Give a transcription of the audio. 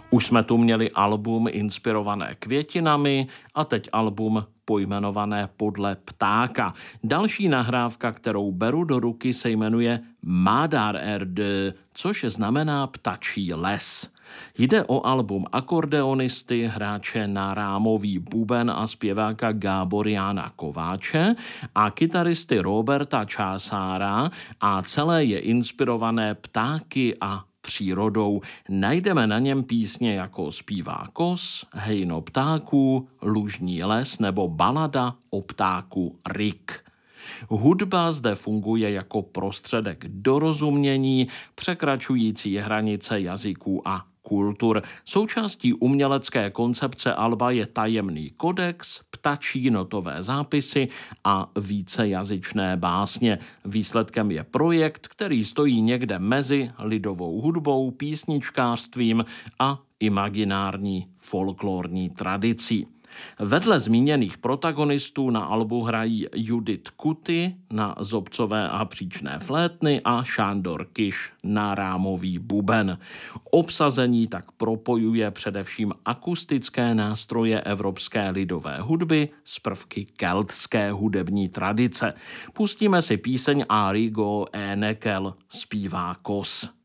Už jsme tu měli album inspirované květinami a teď album pojmenované podle ptáka. Další nahrávka, kterou beru do ruky, se jmenuje Madarerde, což znamená ptačí les. Jde o album akordeonisty, hráče na rámový buben a zpěváka Gáboriána Kováče a kytaristy Roberta Čására a celé je inspirované ptáky a přírodou. Najdeme na něm písně jako Zpívá kos, Hejno ptáků, Lužní les nebo balada o ptáku Rik. Hudba zde funguje jako prostředek dorozumění, překračující hranice jazyků a kultur. Součástí umělecké koncepce alba je tajemný kodex, ptačí notové zápisy a vícejazyčné básně. Výsledkem je projekt, který stojí někde mezi lidovou hudbou, písničkářstvím a imaginární folklorní tradicí. Vedle zmíněných protagonistů na albu hrají Judith Kuty na zobcové a příčné flétny a Sándor Kiš na rámový buben. Obsazení tak propojuje především akustické nástroje evropské lidové hudby s prvky keltské hudební tradice. Pustíme si píseň Arigo Enekel, Zpívá kos.